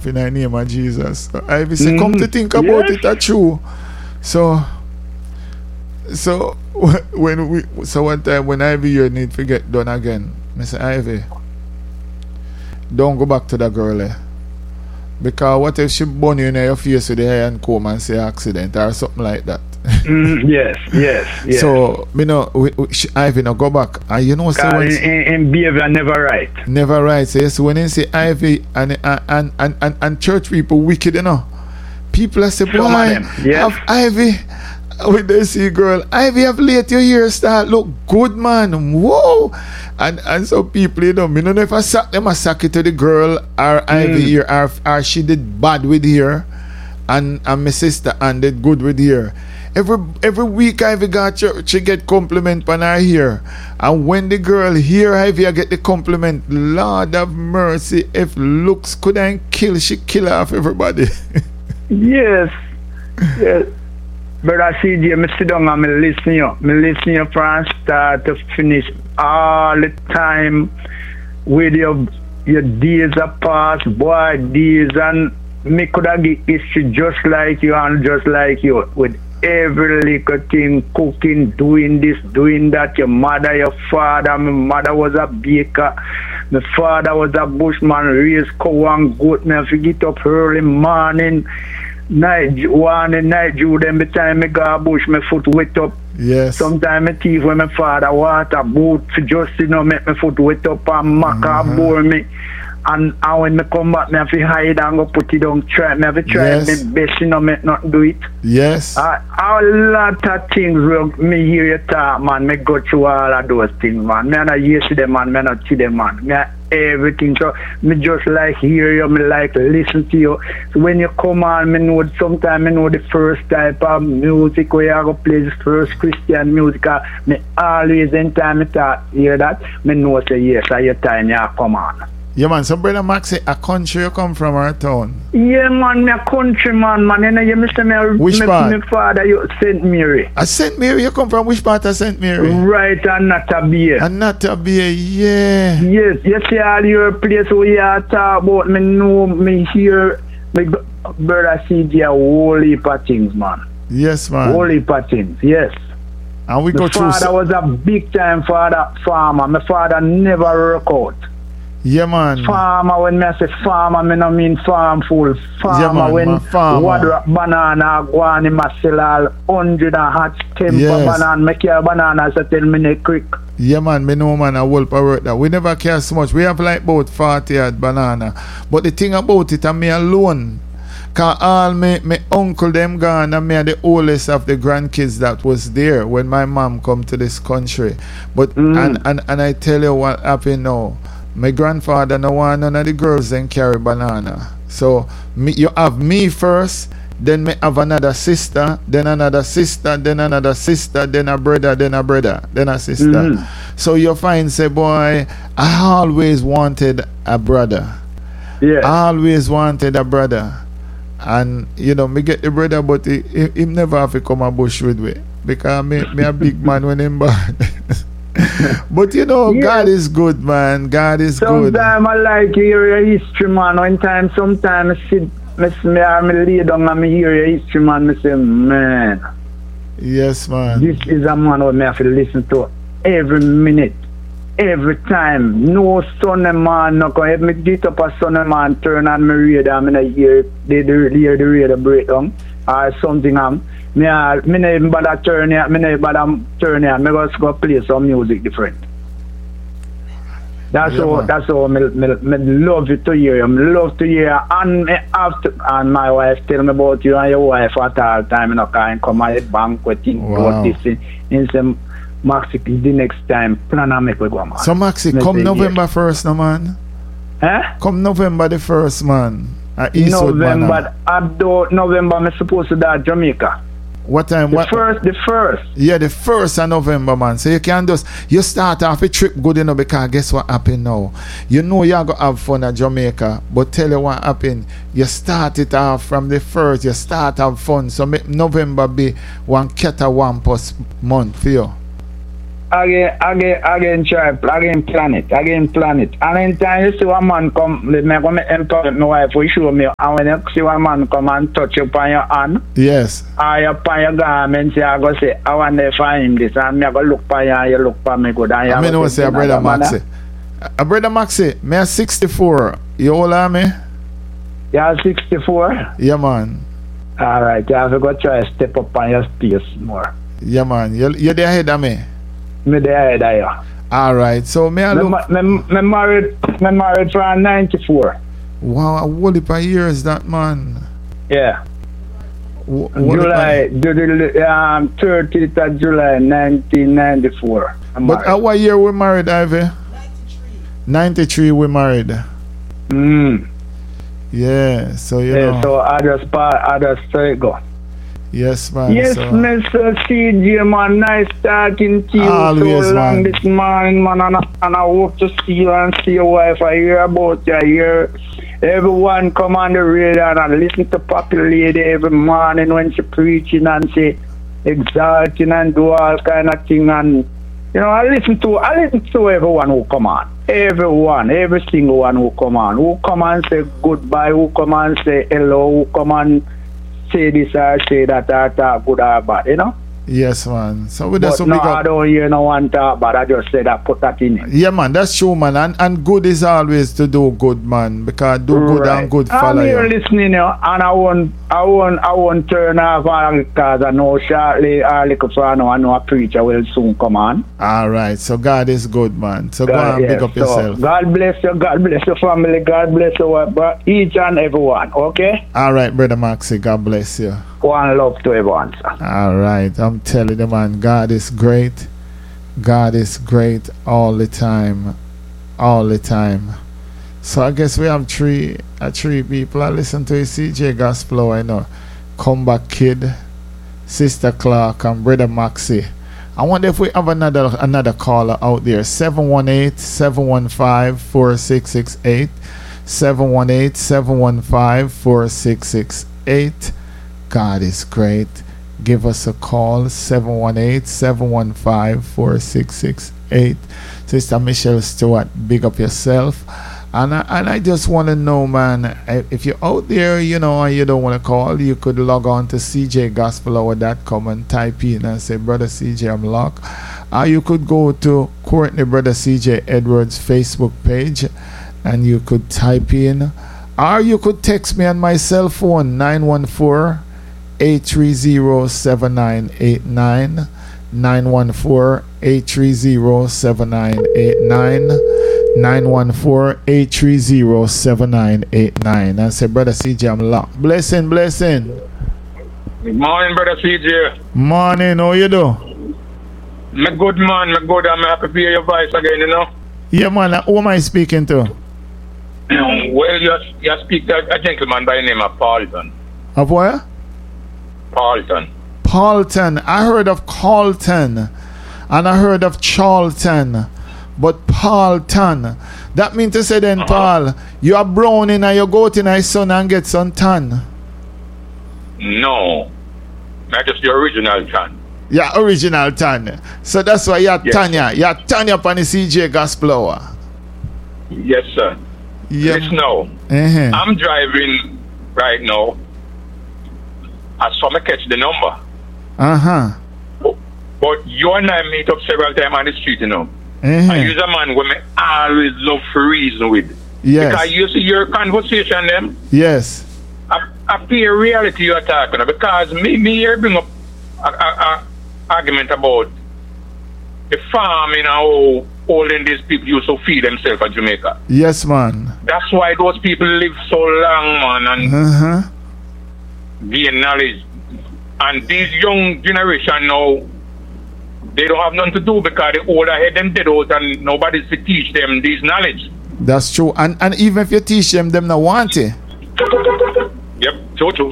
in the name of Jesus. So Ivy say, come to think about it, that's true. So one time when Ivy you need to get done again, I say, Ivy, don't go back to the girl there. Because what if she burn you in your face with the hair and comb and say accident or something like that? Yes. So, Ivy no go back. And you know, so in behavior never right. Never right. So yes, when you say Ivy and church people wicked, you know. People are say, boy, have Ivy. When they see girl, Ivy have late your hair start look good, man. Whoa. And so people, you know, me don't know if I sack them, I sack it to the girl or Ivy here or she did bad with her and my sister and did good with her. Every week Ivy got she get compliment on her hair. And when the girl hear Ivy I get the compliment, Lord have mercy, if looks couldn't kill, she kill off everybody. Yes. But I see you, I sit down and I listen you. I listen you from start to finish all the time with your days are past, boy, days, and me could have get history just like you and just like you with every little thing, cooking, doing this, doing that. Your mother, your father, my mother was a baker, my father was a bushman, raised cow and goat. Me have to get up early morning. Night Jude, every time I go bush, my foot wet up. Yes. Sometimes I thief when my father water boot to just, make my foot wet up and maca bore me. And when I come back, I have to hide and go put it on try. I have to try my best, make not do it. Yes. A lot of things will me hear you talk, man. Me go through all of those things, man. Me not hear them, man. Me not see them, man. Me everything. So me just like hear you, me like listen to you. So when you come on, me know sometimes I know the first type of music where you go play the first Christian music. Me always anytime me hear that, me know say yes, at your time you come on. Yeah, man. So, brother Max, say, a country you come from our town? Yeah, man. Me a country, man. You know, which part? My father, St. Mary. St. Mary? You come from which part of St. Mary? Right, and Natabia. And Natabia, yeah. Yes, you see all your place where you talk about, me know, me hear, my brother CJ, a whole heap of things, man. Yes, man. Whole heap of things, yes. And we go through... My father was a big-time farmer. My father never work out. Yeah, man. Farmer, when I say farmer, I don't mean farm full. Farmer, yeah, man, when farmer. Banana go on in my sell 100 and hot temper banana, make your bananas so tell me the quick. Yeah, man, me know, man, I will work that. We never care so much. We have like about 40 odd banana. But the thing about it, I'm me alone. Cause all my uncle them gone and me are the oldest of the grandkids that was there when my mom come to this country. But and I tell you what happened now. My grandfather no want none of the girls then carry banana. So you have me first, then me have another sister, then another sister, then another sister, then a brother, then a sister. So you find say, boy, I always wanted a brother. Yeah. I always wanted a brother. And me get the brother, but him never have to come a bush with me. Because me a big man when him born. But God is good, man. God is good. Sometimes I like to hear your history, man. Sometimes I sit, I lay down and I hear your history, man. I say, man. Yes, man. This is a man who I have to listen to every minute, every time. No Sunday man, no. If I get up a Sunday man, turn on my radio, and I hear the radio breakdown or something. Me not even bother turn it. Me just go play some music different. That's all me love it to hear you. Me love to hear, and my wife tell me about you and your wife at all time. You can't come at the banquet about this. In some Maxi, the next time plan and make we go, man. So Maxi, come November 1st, no man. Come November the 1st, man. November, I'm supposed to die Jamaica. What time? The first. Yeah, the 1st of November, man. So you start off a trip good enough because guess what happened now? You know you're going to have fun at Jamaica, but tell you what happened. You start it off from the 1st, you start have fun. So make November be one Keta 1+ month for you. again, planet. And in time you see one man come, me go me empower my wife, we show me, and when you see one man come and touch you upon your hand, yes, or you upon your garment, I go say, I want to find him this, and me go look upon you, and you look upon me good, and you I mean, no say, brother Maxie. Brother Maxie, me 64. You old are me? You're 64? Yeah, man. Alright, you have to go try to step up on your space more. Yeah, man. You're there ahead of me? Me there ahead of you. Alright, so me look... Me married from 94. Wow, a whole heap of years that, man. Yeah. July, 30th of July 1994. But what year we married, Ivy? 93 we married. Yeah, so you know. So I just say go. Yes, man. Yes, so. Mr. CJ, man. Nice talking to you. Always, so long man. this morning, man. And I hope to see you and see your wife. I hear about you. I hear everyone come on the radio and I listen to Popular Lady every morning when she preaching and she exalting and do all kind of thing. And you know, I listen to everyone who come on. Everyone, every single one who come on. Who come and say goodbye, who come and say hello, who come and say this or say that or talk good or bad, you know? Yes, man. So we just no, I don't hear no one talk bad. I just say that, put that in it. Yeah, man, that's true, man. And good is always to do good, man. Because do good and good follow you. I'm here listening, you know, and I won't turn off because I know shortly or little for now I know a preacher will soon come on. All right. So God is good, man. So God, go and pick up yourself. God bless you. God bless your family. God bless you, each and everyone. Okay? All right, Brother Maxie. God bless you. One love to everyone, sir. All right. I'm telling you, man, God is great. God is great all the time. All the time. So I guess we have three people. I listen to CJ Gospel, I know. Comeback Kid, Sister Clark, and Brother Maxie. I wonder if we have another caller out there. 718-715-4668. 718-715-4668. God is great. Give us a call. 718-715-4668. Sister Michelle Stewart, big up yourself. And I just want to know, man, if you're out there, you know, and you don't want to call, you could log on to cjgospelhour.com and type in and say, Brother CJ, I'm locked. Or you could go to Courtney Brother CJ Edwards Facebook page and you could type in. Or you could text me on my cell phone, 914-830-7989. 914-830-7989. 914-830-7989. And say, Brother CJ, I'm locked. Blessing. Good morning, Brother CJ. Morning, how you do? Me good, man. Me good. I'm happy to hear your voice again, you know? Yeah, man. Who am I speaking to? Well, you speak to a gentleman by the name of Paulton. Of where? Paulton. I heard of Carlton. And I heard of Charlton. But Paulton. That means to say then, Paul, you are brown in and you go to the sun and get some tan. No. Not just the original tan. Yeah, original tan. So that's why you're Tanya. You're Tanya upon the CJ Gospel Hour. Yes, sir. Yep. Listen now. I'm driving right now. I saw me catch the number. But you and I meet up several times on the street, you know. I use a man who me always love for reason with. Yes. Because you see your conversation them. Yes. I feel reality you're talking about. Because me here bring up a argument about the farming and how all in these people used to feed themselves in Jamaica. Yes, man. That's why those people live so long, man, and gain knowledge. And these young generation now, they don't have nothing to do because the older head them dead out and nobody's to teach them this knowledge. That's true. And even if you teach them not want it. Yep, true.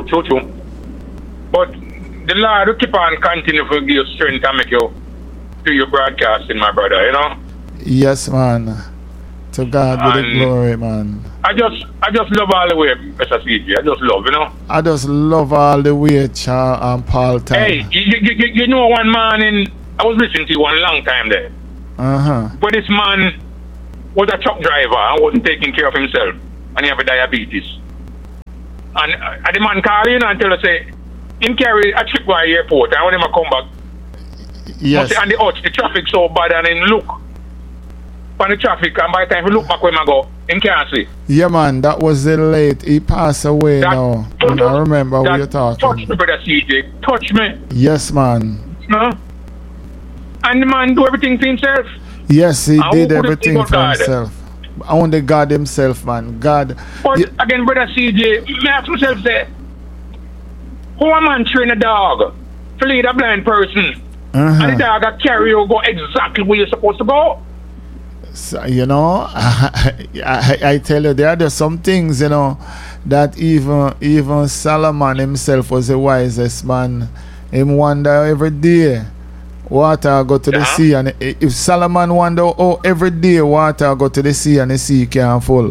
But the Lord will keep on continue to give you strength and make you do your broadcasting, my brother, you know? Yes, man. To God be the glory, man. I just love all the way, Mr. CJ. I just love, you know? I just love all the way, Paul. Hey, you know one man in I was listening to you one long time there. But this man was a truck driver and wasn't taking care of himself, and he have a diabetes. And the man called in and tell us, say, him carry a trip by airport, and when him come back, yes. And the traffic so bad, and him look on the traffic, and by the time he look back where I go, him can't see. Yeah, man, that was the late. He passed away now. I remember what you're talking. Touch me, brother CJ. Touch me. Yes, man. And the man do everything for himself. Yes, he did everything for himself. Only God himself, man. God. But again, brother CJ, me ask myself, say, how a man train a dog to lead a blind person, and the dog will carry you go exactly where you're supposed to go? So, you know, I tell you, there are some things, you know, that even Solomon himself was the wisest man. Him wonder every day water go to the sea, and if Solomon wonder, oh, every day water go to the sea and the sea can't full.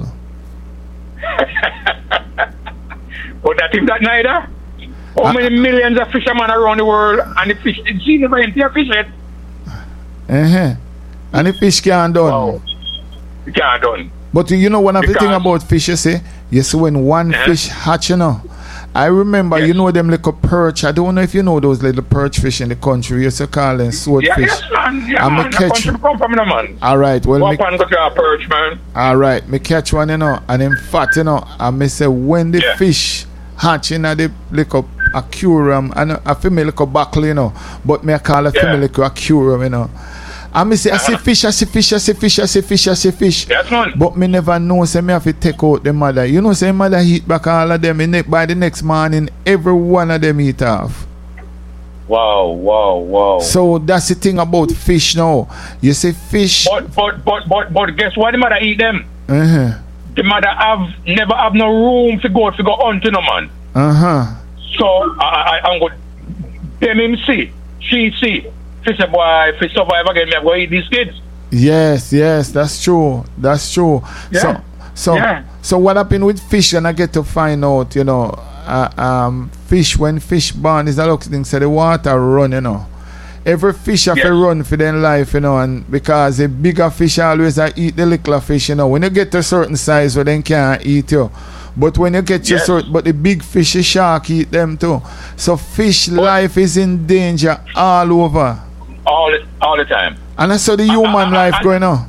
But that is that neither. How many millions of fishermen around the world, and the fish, the sea never empty a fish yet. And the fish can't done. Wow. It can't done. But you know one of the thing about fish, you see when one fish hatch, you know. I remember, you know them little perch. I don't know if you know those little perch fish in the country. We used to call them swordfish. Yes, man. Yeah, man. Catch come from them, man. All right. Well, me go to a perch, man. All right. Me catch one, you know, and them fat, you know. And me say when the fish hatch in the little aquarium, and I feel me little buckle, you know. But me I call it me little aquarium, you know. And me say, I see fish. Yes, man. But me never know, say me have to take out the mother. You know, say mother eat back all of them. By the next morning, every one of them eat off. Wow. So that's the thing about fish now. You say fish. But guess what? The mother eat them. The mother never have no room to go hunting, no man. So I'm going. Them him see, she see. Fish a boy, if he survive again, me have to eat these kids. Yes, that's true. Yeah. So what happened with fish? And I get to find out, you know, fish, when fish born is a lot of things, so the water run, you know. Every fish have to run for their life, you know, and because the bigger fish always eat the little fish, you know. When you get to a certain size, well, they can't eat you. But when you get your but the big fish, the shark eat them too. So fish life is in danger all over. All the time. And I saw the human life going on.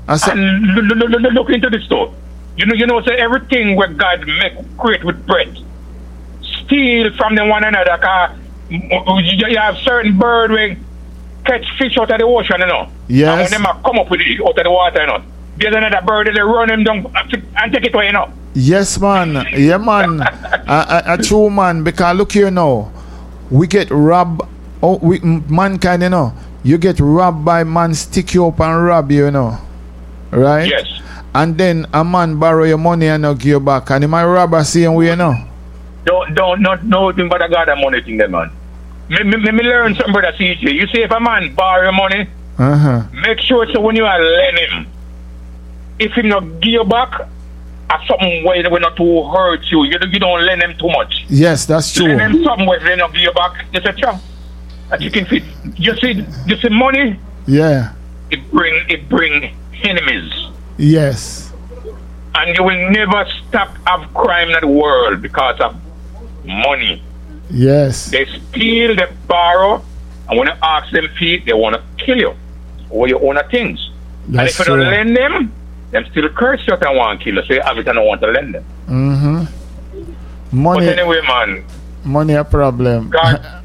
Look into this though. You know, so everything where God create with breath, steal from them one another. Cause you have certain bird where catch fish out of the ocean, you know. Yes. And when them come up with it out of the water, you know. There's another bird that they run them down and take it away, you know. Yes, man. Yeah, man. A true man. Because look here now, we get robbed. Mankind, you know. You get robbed by man, stick you up and rob you, you know. Right? Yes. And then a man borrow your money and not give you back. And he might rob us same way, you know. Don't nothing but a God and money thing, then, man. Me learn something, brother CJ. You see, if a man borrow your money, make sure so when you are lending him, if he not give you back, at something way that will not to hurt you. You don't lend them too much. Yes, that's true. Lend them something where they not give you back. It's a trap. That you can fit. You see money? Yeah. It bring enemies. Yes. And you will never stop of crime in the world because of money. Yes. They steal, they borrow, and when you ask them feet, they want to kill you or your own things. That's and if you don't lend them still curse you and want to kill you. So you have it and don't want to lend them. Money. But anyway, man. Money a problem. God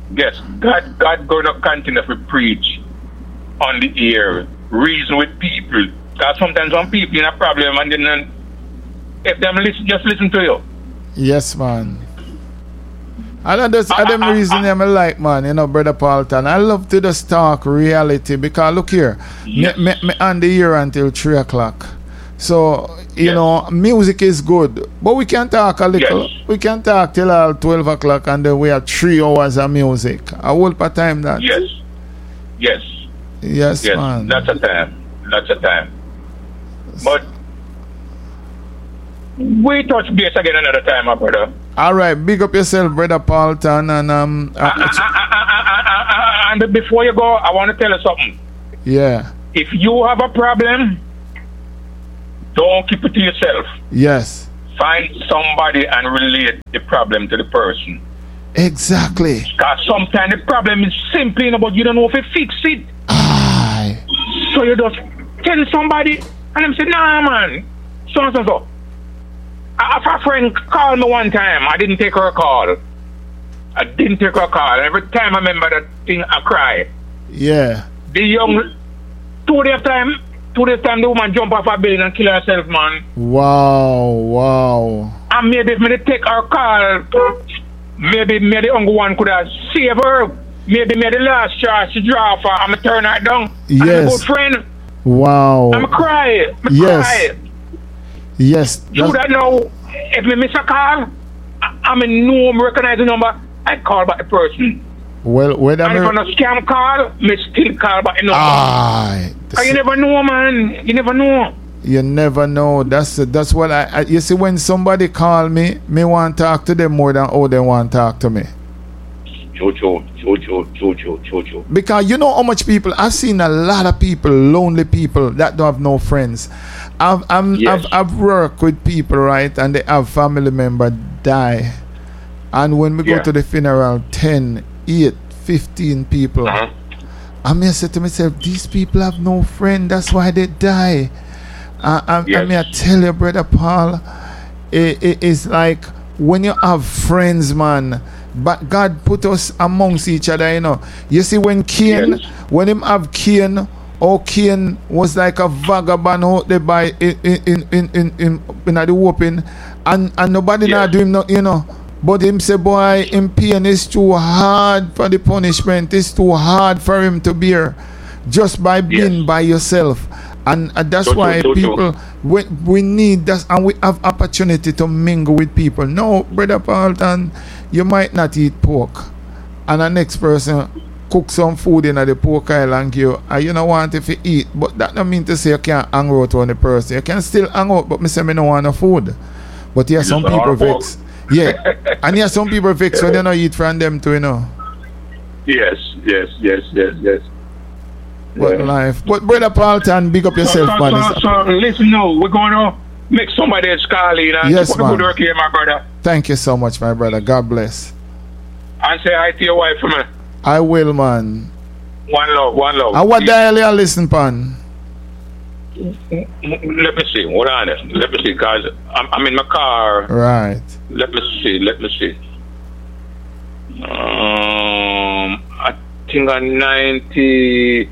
going to continue to preach on the air, reason with people. Because sometimes some people in a problem and then if them just listen to you. Yes, man. And that's the reason I'm like, man, you know, Brother Paulton. I love to just talk reality because look here, me on the air until 3 o'clock. So, you know, music is good, but we can talk a little. We can talk till 12 o'clock and then we have 3 hours of music. A whole time that. Yes, man. That's a time. But we touch base again another time, my brother. All right, big up yourself, Brother Paulton, and And before you go, I want to tell you something. Yeah. If you have a problem, don't keep it to yourself. Yes. Find somebody and relate the problem to the person. Exactly. Because sometimes the problem is simply, but you don't know if you fix it. Aye. So you just tell somebody, and them say, nah, man. So and so. A friend called me one time. I didn't take her call. Every time I remember that thing, I cry. Yeah. The young, 2 days time, the woman jump off a building and kill herself, man. Wow. And maybe if me take her call, maybe the younger one could have saved her. Maybe the last shot she draw for, I'm turn her down. Yes. I'm a good friend. Wow. I'm cry. Yes. Yes. You that know, if me miss a call, I'm in no recognize the number, I call back the person. Well, whether and if I'm a scam call, me still call back the number. Aye. You never know, man. You never know. You never know. That's what I you see, when somebody call me want to talk to them more than how they want to talk to me. Jojo. Because you know how much people, I've seen a lot of people, lonely people that don't have no friends. I've worked with people, right, and they have family member die, and when we go to the funeral, 10, 8, 15 people, I may say to myself, these people have no friend, that's why they die. I mean, I tell you, Brother Paul, it's like when you have friends, man, but God put us amongst each other, you know. You see, when Cain, when him have Cain, Cain was like a vagabond out there by in the open, and nobody not do him, no, you know. But him say, boy, him pain is too hard for the punishment. It's too hard for him to bear, just by being by yourself. And that's why people, we need that, and we have opportunity to mingle with people. No, Brother Paulton, you might not eat pork, and the next person cook some food in the pork aisle and give you don't want if you eat, but that don't mean to say you can't hang out on the person. You can still hang out, but me say me don't want no food. But yeah, some people vex. Yeah, and yeah, some people vex when they don't eat from them too, you know. Yes. What life? But Brother Paulton, big up yourself, man. So listen, no, we're going to make somebody else call in and yes, keep up the good work here, my brother. Thank you so much, my brother. God bless. And say hi to your wife for me. I will, man. One love. And what dial you listen, pan? Let me see. Hold on. Let me see, guys. I'm in my car. Right. Let me see. I think I'm 90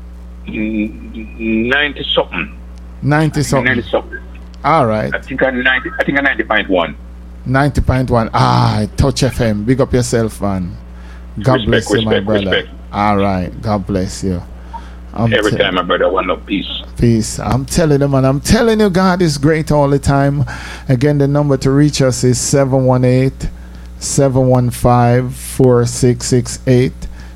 something. 90 something. All right. I think I'm 90.1. 90.1. Touch FM. Big up yourself, man. God bless you, my brother. Respect. All right. God bless you. Every time, my brother, one love, peace. Peace. I'm telling you, man. I'm telling you, God is great all the time. Again, the number to reach us is 718-715-4668.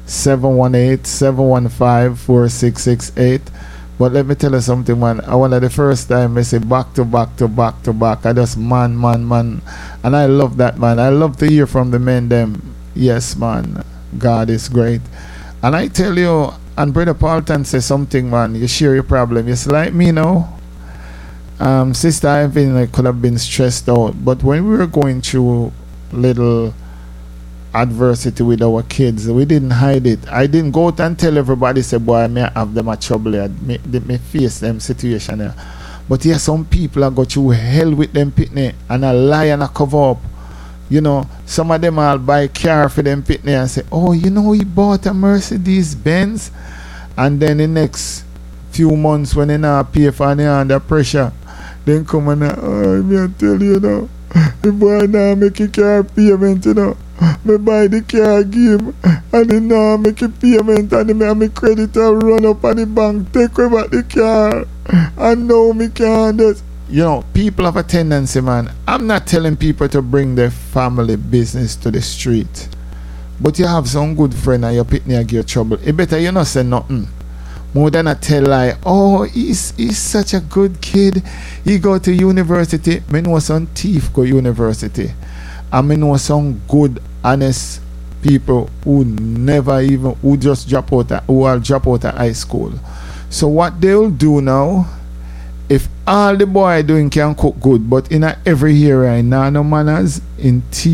718-715-4668. But let me tell you something, man. I want the first time I say back to back. I just man. And I love that, man. I love to hear from the men them. Yes, man. God is great. And I tell you, and Brother Paulton says something, man. You share your problem. It's like me now. Sister Ivan, I could have been stressed out. But when we were going through little adversity with our kids, we didn't hide it. I didn't go out and tell everybody, say, boy, I may have them a trouble. I may face them situation here. But yeah, some people are go through hell with them pitney and a lie and a cover up. You know, some of them all buy car for them pitney and say, oh, you know, he bought a Mercedes Benz. And then the next few months when they not pay for and they under pressure, then come and oh, I tell you now, the boy now make a car payment, you know. Me buy the car game and then now make a payment and then my creditor run up on the bank, take over the car, and now me can't just. You know, people have a tendency, man. I'm not telling people to bring their family business to the street, but you have some good friend and your pitney give you trouble. It better you not say nothing more than I tell like, oh, he's such a good kid. He go to university. Me know some thief go university. I know some good, honest people who never even, who just drop out, who are drop out of high school. So what they'll do now, if all the boy doing can cook good, but in every area, in no manners, in tea,